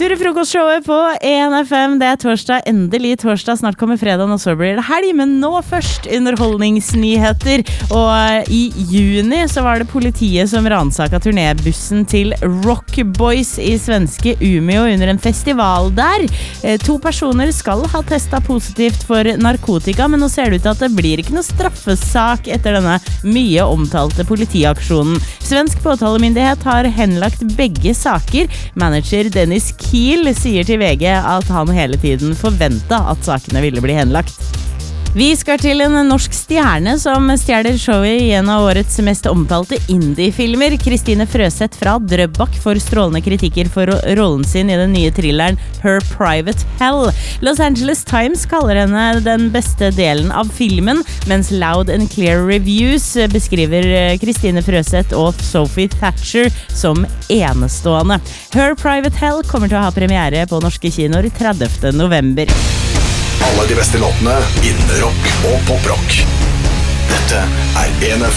Du er frokostshowet på ENFM. Det er torsdag, endelig torsdag. Snart kommer fredag, og så blir det helg. Men nå først underholdningsnyheter. Og i juni så var det politiet som ransaket turnébussen til Rock Boys i svenske Umeå under en festival der. 2 personer skal ha testet positivt for narkotika, men nå ser det ut til at det blir ikke noe straffesak etter denne mye omtalte politiaksjonen. Svensk påtalemyndighet har henlagt begge saker. Manager Dennis Kiel sier til VG at han hele tiden forventet at sakene ville bli henlagt. Vi skal til en norsk stjerne som stjeler showet i en av årets mest omtalte indie-filmer. Kristine Frøseth fra Drøbak får strålende kritikker for rollen sin i den nye thrilleren Her Private Hell. Los Angeles Times kaller henne den beste delen av filmen, mens Loud and Clear Reviews beskriver Kristine Frøseth og Sophie Thatcher som enestående. Her Private Hell kommer til å ha premiere på norske kinoer 30. november. Alle de beste låtene innen rock og poprock. Dette er ENFM.